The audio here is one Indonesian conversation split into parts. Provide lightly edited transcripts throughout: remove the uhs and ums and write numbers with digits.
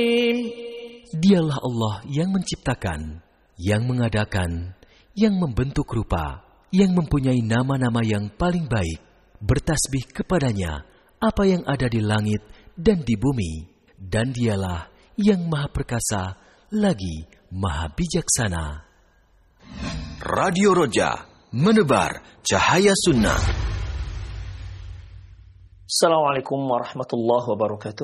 Dialah Allah yang menciptakan, yang mengadakan, yang membentuk rupa, yang mempunyai nama-nama yang paling baik. Bertasbih kepadanya apa yang ada di langit dan di bumi. Dan dialah yang maha perkasa lagi maha bijaksana. Radio Roja, menebar cahaya sunnah. Assalamualaikum warahmatullahi wabarakatuh.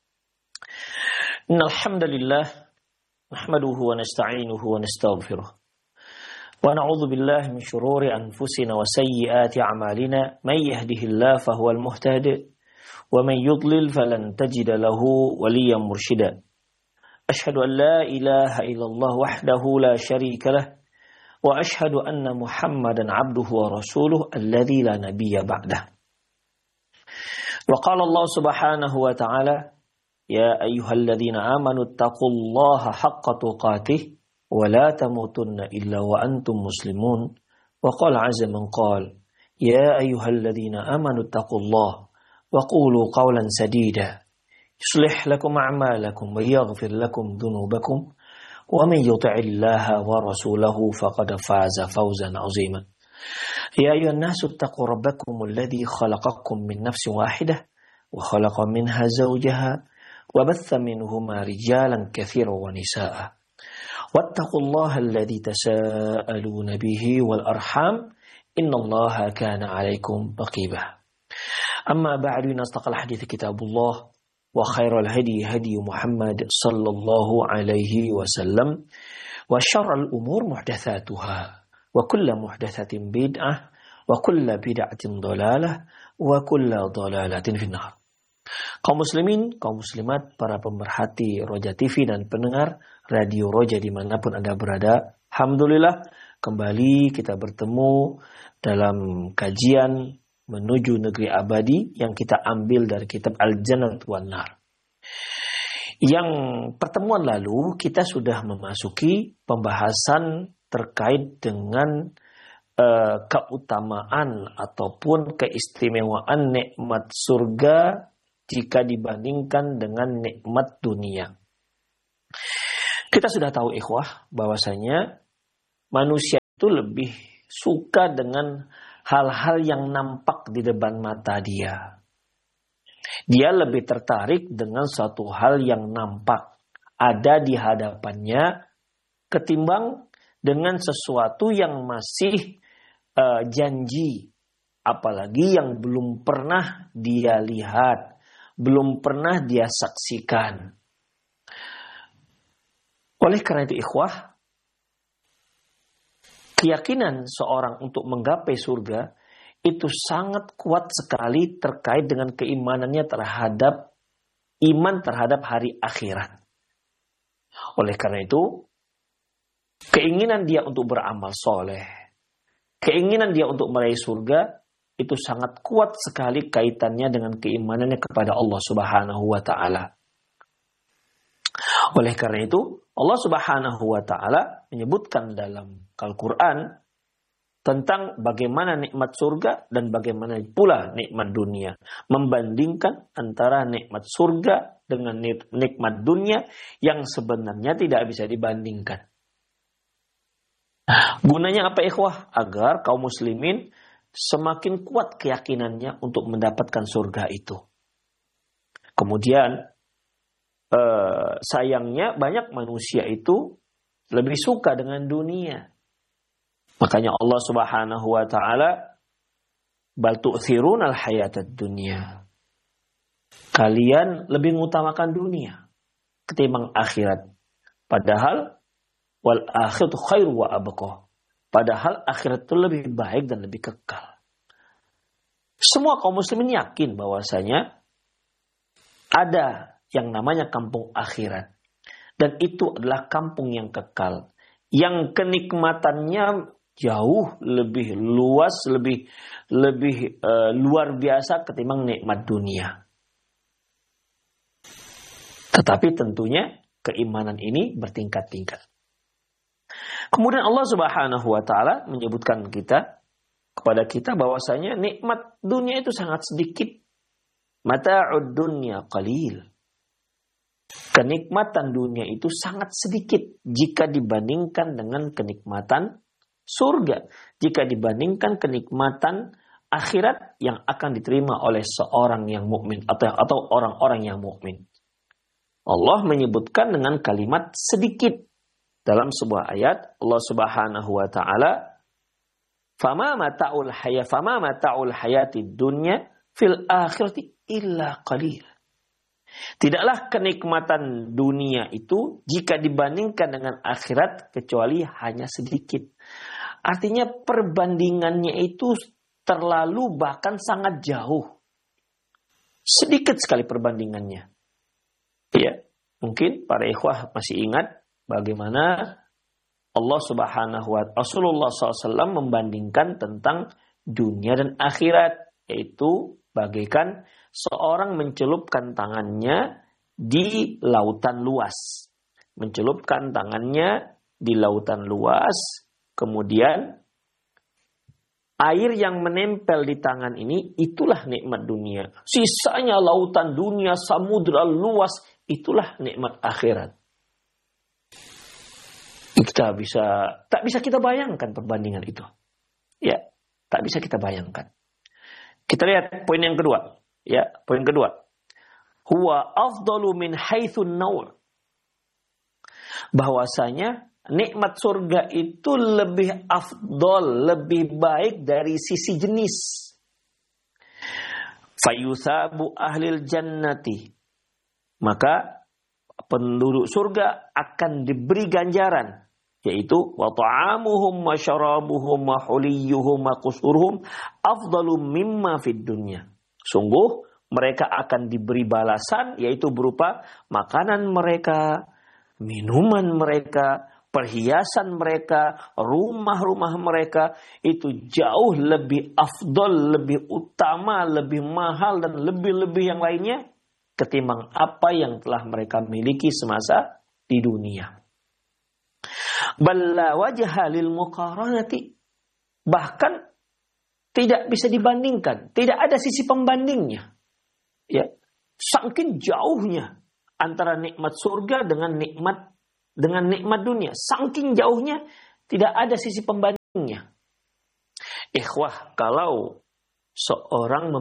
Innal hamdalillah nahmaduhu wa nasta'inuhu wa nastaghfiruh. Wa na'udzu billahi min shururi anfusina wa sayyiati a'malina. May yahdihillahu fahuwal muhtadi wa man yudlil falan tajida lahu waliyyan mursyida. Ashhadu an la ilaha illallah wahdahu la syarika lah wa ashhadu anna Muhammadan 'abduhu wa rasuluhu alladzi la nabiyya ba'dah. Wa qala Allah subhanahu wa ta'ala, ya ayyuhalladzina amanu taqullaha haqqa tuqatih wa la tamutunna illa wa antum muslimun. Wa qala 'azza min qala, ya ayyuhalladzina amanu taqullaha wa qulu qawlan sadida yuslih lakum a'malakum wa yaghfir lakum dhunubakum wa man yuti'illaha wa rasulahu faqad faza fawzan 'aziman. Ya ayyuhan nasu taqu rabbakum alladhi khalaqakum min nafsin wahidah wa khalaqa minha zawjaha wa batha minhuma rijalan katsiran wa nisaa'a. Wattaqullaha alladhi tasaaluna bihi wal arham innallaha kana 'alaikum raqiba. Amma ba'du, nastaqal hadits kitabullah wa khairal hadi hadi Muhammad sallallahu alaihi wasallam wa syarrul umur muhdatsatuha wa kullu muhdatsatin bid'ah wa kullu bid'atin dhalalah wa kullu dhalalatin finnar. Kaum muslimin, kaum muslimat, para pemerhati Roja TV dan pendengar Radio Roja dimanapun Anda berada, alhamdulillah kembali kita bertemu dalam kajian menuju negeri abadi yang kita ambil dari kitab Al-Jannah wan Nar. Yang pertemuan lalu kita sudah memasuki pembahasan terkait dengan keutamaan ataupun keistimewaan nikmat surga jika dibandingkan dengan nikmat dunia. Kita sudah tahu ikhwah bahwasanya manusia itu lebih suka dengan hal-hal yang nampak di depan mata dia. Dia lebih tertarik dengan suatu hal yang nampak ada di hadapannya ketimbang dengan sesuatu yang masih janji, apalagi yang belum pernah dia lihat, belum pernah dia saksikan. Oleh karena itu ikhwah, keyakinan seorang untuk menggapai surga itu sangat kuat sekali terkait dengan keimanannya terhadap iman terhadap hari akhirat. Oleh karena itu, keinginan dia untuk beramal soleh, keinginan dia untuk meraih surga itu sangat kuat sekali kaitannya dengan keimanannya kepada Allah Subhanahu wa ta'ala. Oleh karena itu, Allah Subhanahu wa ta'ala menyebutkan dalam Al-Quran tentang bagaimana nikmat surga dan bagaimana pula nikmat dunia. Membandingkan antara nikmat surga dengan nikmat dunia yang sebenarnya tidak bisa dibandingkan. Gunanya apa ikhwah? Agar kaum muslimin semakin kuat keyakinannya untuk mendapatkan surga itu. Kemudian sayangnya banyak manusia itu lebih suka dengan dunia. Makanya Allah Subhanahu wa ta'ala, bal tu'thirunal hayatad dunya. Kalian lebih mengutamakan dunia ketimbang akhirat. Padahal wal akhiratu khairu wa abqa. Padahal akhirat itu lebih baik dan lebih kekal. Semua kaum muslimin yakin bahwasanya ada yang namanya kampung akhirat. Dan itu adalah kampung yang kekal. Yang kenikmatannya jauh lebih luas, lebih luar biasa ketimbang nikmat dunia. Tetapi tentunya keimanan ini bertingkat-tingkat. Kemudian Allah Subhanahu wa ta'ala menyebutkan kepada kita bahwasanya nikmat dunia itu sangat sedikit. Mata'ud dunya qalil. Kenikmatan dunia itu sangat sedikit jika dibandingkan dengan kenikmatan surga. Jika dibandingkan kenikmatan akhirat yang akan diterima oleh seorang yang mukmin atau orang-orang yang mukmin. Allah menyebutkan dengan kalimat sedikit dalam sebuah ayat. Allah Subhanahu wa taala, "Fama mata'ul hayatid dunya fil akhirati illa qalil." Tidaklah kenikmatan dunia itu jika dibandingkan dengan akhirat kecuali hanya sedikit. Artinya perbandingannya itu terlalu bahkan sangat jauh. Sedikit sekali perbandingannya. Ya, mungkin para ikhwah masih ingat bagaimana Allah Subhanahu wa taala Rasulullah SAW membandingkan tentang dunia dan akhirat, yaitu bagaikan seorang mencelupkan tangannya di lautan luas. Mencelupkan tangannya di lautan luas, kemudian air yang menempel di tangan ini, itulah nikmat dunia. Sisanya lautan dunia, samudra luas, itulah nikmat akhirat. Tak bisa kita bayangkan perbandingan itu. Ya, tak bisa kita bayangkan. Kita lihat poin yang kedua. Ya, poin kedua. Huwa afdalu min haitsun naw'. Bahwasanya nikmat surga itu lebih afdal, lebih baik dari sisi jenis. Fayusabu ahlil jannati. Maka penduduk surga akan diberi ganjaran, yaitu wa ta'amuhum wa syarabuhum wa huliyuhum wa qusuruhum afdalu mimma fid dunya. Sungguh mereka akan diberi balasan, yaitu berupa makanan mereka, minuman mereka, perhiasan mereka, rumah-rumah mereka itu jauh lebih afdal, lebih utama, lebih mahal dan lebih-lebih yang lainnya ketimbang apa yang telah mereka miliki semasa di dunia. Balla wajha lil muqaranati. Bahkan tidak bisa dibandingkan, tidak ada sisi pembandingnya. Ya, saking jauhnya antara nikmat surga dengan nikmat dunia, saking jauhnya tidak ada sisi pembandingnya. Ikhwah, kalau seorang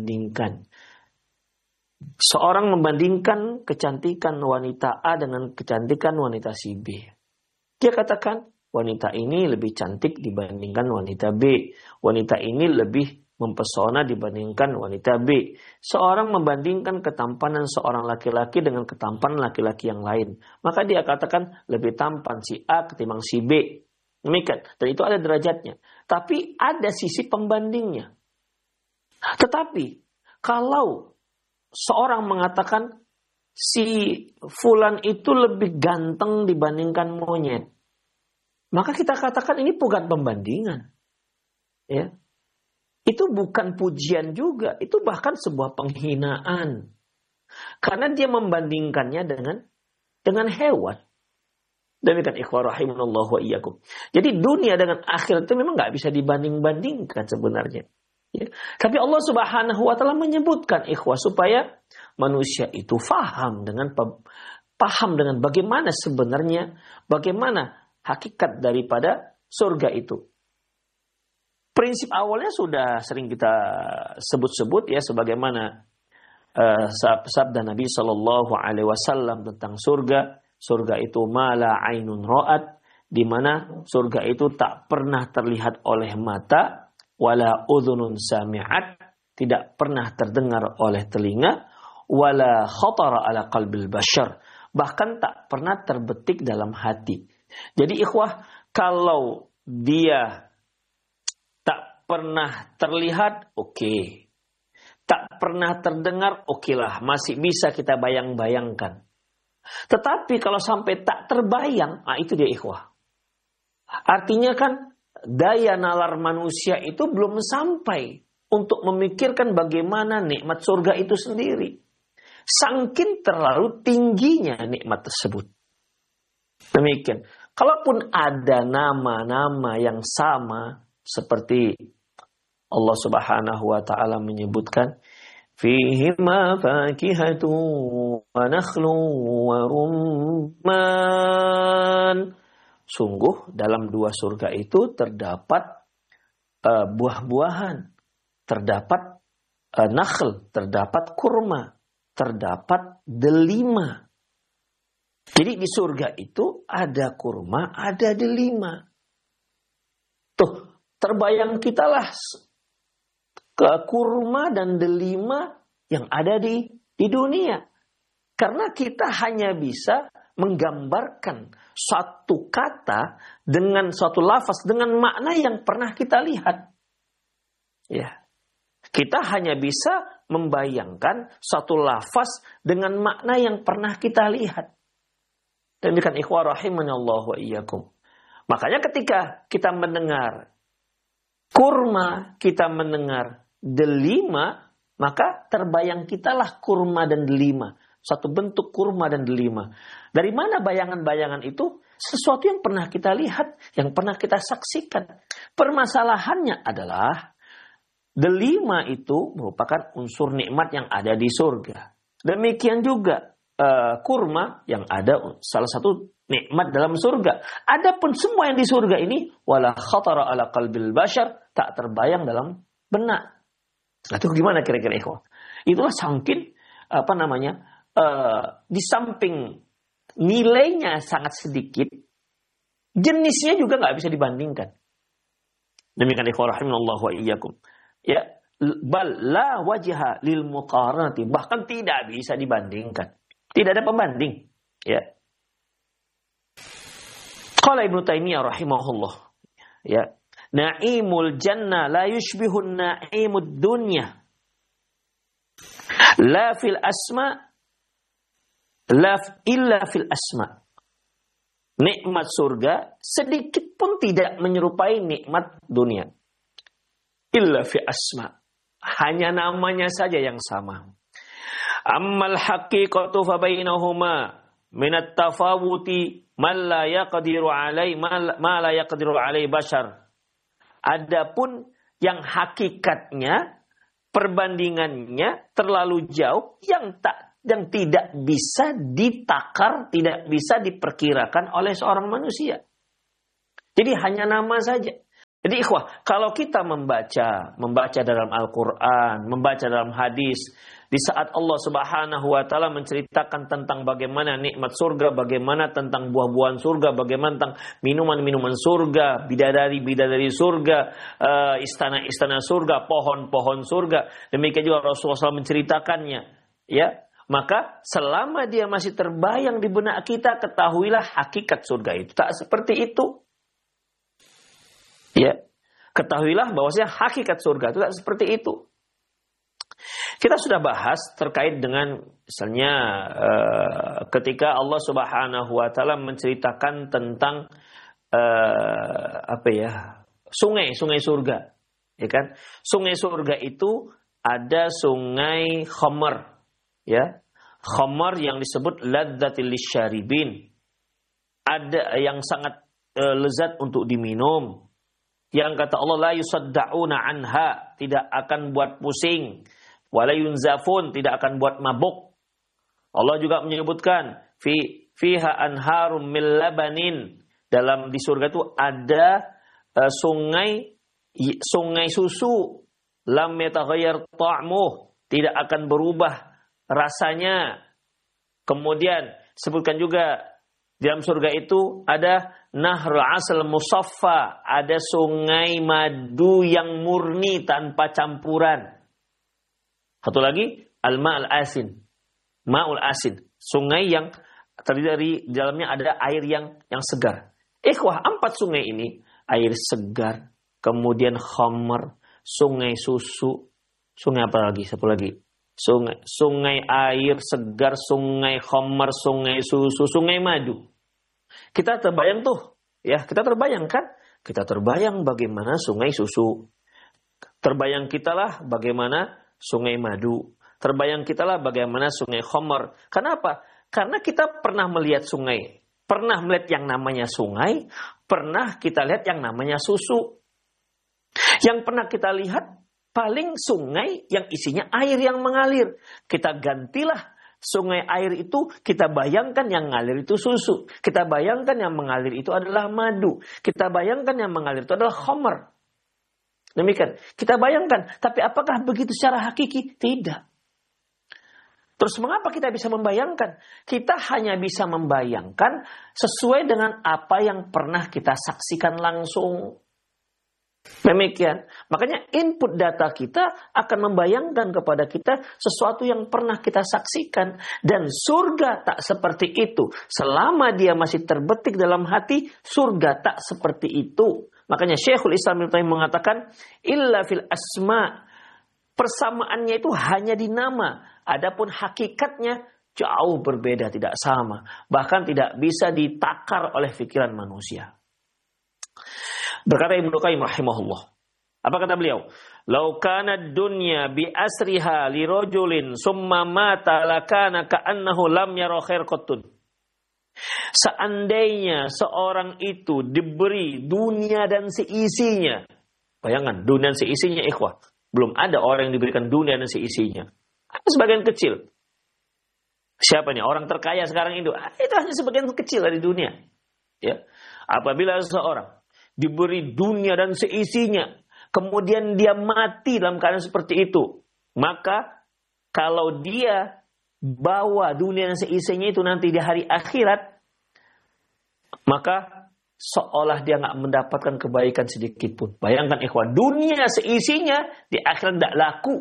membandingkan kecantikan wanita A dengan kecantikan wanita si B, dia katakan wanita ini lebih cantik dibandingkan wanita B, wanita ini lebih mempesona dibandingkan wanita B. Seorang membandingkan ketampanan seorang laki-laki dengan ketampanan laki-laki yang lain, maka dia katakan lebih tampan si A ketimbang si B. Demikian. Dan itu ada derajatnya. Tapi ada sisi pembandingnya. Tetapi kalau seorang mengatakan si fulan itu lebih ganteng dibandingkan monyet, maka kita katakan ini bukan pembandingan. Ya. Itu bukan pujian juga, itu bahkan sebuah penghinaan. Karena dia membandingkannya dengan hewan. Demikian ikhwah rahimanallah wa iyyakum. Jadi dunia dengan akhirat itu memang nggak bisa dibanding-bandingkan sebenarnya. Ya. Tapi Allah Subhanahu wa taala menyebutkan ikhwah supaya manusia itu paham dengan bagaimana sebenarnya, bagaimana hakikat daripada surga itu. Prinsip awalnya sudah sering kita sebut-sebut ya, sebagaimana sabda Nabi Shallallahu Alaihi Wasallam tentang surga. Surga itu mala ainun ra'at, di mana surga itu tak pernah terlihat oleh mata, wala udhunun sami'at, tidak pernah terdengar oleh telinga, wala khatara ala qalbil bashar, bahkan tak pernah terbetik dalam hati. Jadi ikhwah, kalau dia pernah terlihat, oke. Tak pernah terdengar, okelah, masih bisa kita bayang-bayangkan. Tetapi kalau sampai tak terbayang, itu dia ikhwah. Artinya kan daya nalar manusia itu belum sampai untuk memikirkan bagaimana nikmat surga itu sendiri. Saking terlalu tingginya nikmat tersebut. Demikian. Kalaupun ada nama-nama yang sama, seperti Allah Subhanahu wa taala menyebutkan Fihima fakihatu wa nakhlu wa rumman. Sungguh dalam dua surga itu terdapat buah-buahan, terdapat nakhl, terdapat kurma, terdapat delima. Jadi di surga itu ada kurma, ada delima. Tuh, terbayang kita lah ke kurma dan delima yang ada di dunia. Karena kita hanya bisa menggambarkan satu kata dengan suatu lafaz dengan makna yang pernah kita lihat. Ya. Kita hanya bisa membayangkan satu lafaz dengan makna yang pernah kita lihat. Demikian ikhwah rahimanallahu wa iyyakum. Makanya ketika kita mendengar kurma, kita mendengar delima, maka terbayang kitalah kurma dan delima. Satu bentuk kurma dan delima. Dari mana bayangan-bayangan itu? Sesuatu yang pernah kita lihat, yang pernah kita saksikan. Permasalahannya adalah delima itu merupakan unsur nikmat yang ada di surga. Demikian juga kurma yang ada salah satu nikmat dalam surga. Adapun semua yang di surga ini wala khatara ala qalbil bashar, tak terbayang dalam benak. Nah, itu gimana kira-kira ikhwah? Itulah saking di samping nilainya sangat sedikit, jenisnya juga nggak bisa dibandingkan. Demikian ikhwah rahimanallahu wa iyyakum. Ya, bal la wajha lil muqaranati, bahkan tidak bisa dibandingkan. Tidak ada pembanding. Ya. Qala Ibnu Taimiyah rahimahullah. Ya. Na'imul jannah la yushbihun na'imud dunya. La fil asma la illa fil asma. Nikmat surga sedikit pun tidak menyerupai nikmat dunia. Illa fi asma. Hanya namanya saja yang sama. Ammal haqiqatu fa bainahuma min at-tafawuti man la yaqdiru alai ma la yaqdiru alai bashar. Adapun yang hakikatnya, perbandingannya terlalu jauh yang tidak bisa ditakar, tidak bisa diperkirakan oleh seorang manusia. Jadi hanya nama saja. Jadi ikhwah, kalau kita membaca dalam Al-Quran, membaca dalam hadis, di saat Allah Subhanahu wa taala menceritakan tentang bagaimana nikmat surga, bagaimana tentang buah-buahan surga, bagaimana tentang minuman-minuman surga, bidadari-bidadari surga, istana-istana surga, pohon-pohon surga, demikian juga Rasulullah SAW menceritakannya, ya. Maka selama dia masih terbayang di benak kita, ketahuilah hakikat surga itu tak seperti itu. Ya, ketahuilah bahwasanya hakikat surga itu tak seperti itu. Kita sudah bahas terkait dengan misalnya ketika Allah Subhanahu wa taala menceritakan tentang sungai-sungai surga, ya kan? Sungai surga itu ada sungai khamar, ya. Khamar yang disebut ladzatil lisyaribin. Ada yang sangat lezat untuk diminum. Yang kata Allah la yusaddauna anha, tidak akan buat pusing, wala yunzafun, tidak akan buat mabuk. Allah juga menyebutkan fiha anharum min labanin, dalam di surga itu ada sungai susu, lam yataghayyar ta'muh, tidak akan berubah rasanya. Kemudian sebutkan juga dalam surga itu ada nahrul asal musaffa, ada sungai madu yang murni tanpa campuran. Satu lagi al-ma'ul asin, ma'ul asin, sungai yang terdiri di dalamnya ada air yang segar. Ikhwah, 4 sungai ini, air segar, kemudian khamar, sungai susu, sungai apa lagi? Satu lagi. Sungai air segar, sungai khamar, sungai susu, sungai madu. Kita terbayang tuh, ya, kita terbayang kan? Kita terbayang bagaimana sungai susu. Terbayang kita lah bagaimana sungai madu. Terbayang kita lah bagaimana sungai khamar. Kenapa? Karena kita pernah melihat sungai. Pernah melihat yang namanya sungai. Pernah kita lihat yang namanya susu. Yang pernah kita lihat paling sungai yang isinya air yang mengalir. Kita gantilah sungai air itu, kita bayangkan yang mengalir itu susu. Kita bayangkan yang mengalir itu adalah madu. Kita bayangkan yang mengalir itu adalah khamar. Demikian. Kita bayangkan. Tapi apakah begitu secara hakiki? Tidak. Terus mengapa kita bisa membayangkan? Kita hanya bisa membayangkan sesuai dengan apa yang pernah kita saksikan langsung. Demikian. Makanya input data kita akan membayangkan kepada kita sesuatu yang pernah kita saksikan. Dan surga tak seperti itu. Selama dia masih terbetik dalam hati, surga tak seperti itu. Makanya Syekhul Islam Ibnu Taimiyah mengatakan, illa fil asma. Persamaannya itu hanya di nama. Adapun hakikatnya jauh berbeda, tidak sama. Bahkan tidak bisa ditakar oleh pikiran manusia. Berkata Ibnu Qayyim rahimahullah. Apa kata beliau? Lau kana dunya bi asriha li rajulin summa mata lakana ka'annahu lam yara khair qattun. Seandainya seorang itu diberi dunia dan seisinya. Bayangkan, dunia dan seisinya, ikhwah. Belum ada orang yang diberikan dunia dan seisinya. Sebagian kecil. Siapa nih? Orang terkaya sekarang itu. Itu hanya sebagian kecil dari dunia. Ya. Apabila seseorang diberi dunia dan seisinya, kemudian dia mati dalam keadaan seperti itu, maka kalau dia bawa dunia dan seisinya itu nanti di hari akhirat, maka seolah dia nggak mendapatkan kebaikan sedikit pun. Bayangkan ikhwan, dunia seisinya di akhirat tidak laku.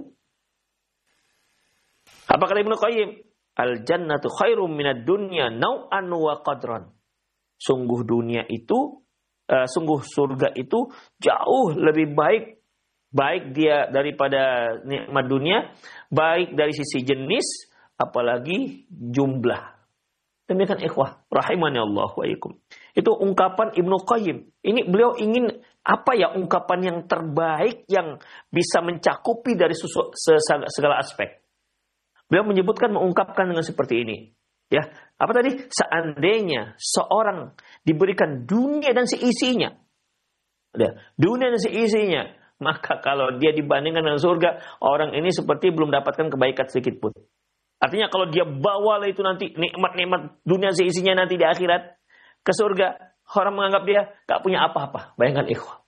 Apa kata Ibnu Qayyim? Al jannatu khairum minad dunya nau'an wa qadran. Sungguh dunia itu sungguh surga itu jauh lebih baik dia daripada nikmat dunia, baik dari sisi jenis apalagi jumlah. Demikian ikhwah rahimani Allah wa iyyakum. Itu ungkapan Ibnu Qayyim. Ini beliau ingin apa ya, ungkapan yang terbaik yang bisa mencakupi dari segala aspek. Beliau menyebutkan, mengungkapkan dengan seperti ini. Ya, apa tadi? Seandainya seorang diberikan dunia dan seisinya, dunia dan seisinya, maka kalau dia dibandingkan dengan surga, orang ini seperti belum dapatkan kebaikan sedikit pun. Artinya kalau dia bawa itu nanti nikmat-nikmat dunia seisinya nanti di akhirat ke surga, orang menganggap dia gak punya apa-apa. Bayangkan ikhwah.